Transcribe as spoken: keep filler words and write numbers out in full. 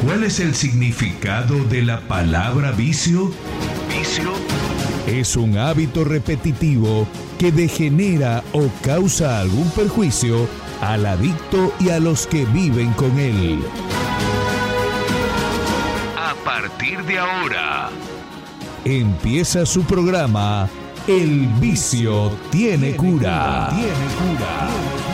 ¿Cuál es el significado de la palabra vicio? ¿Vicio? Es un hábito repetitivo que degenera o causa algún perjuicio al adicto y a los que viven con él. A partir de ahora, empieza su programa El Vicio Tiene Cura. Tiene cura.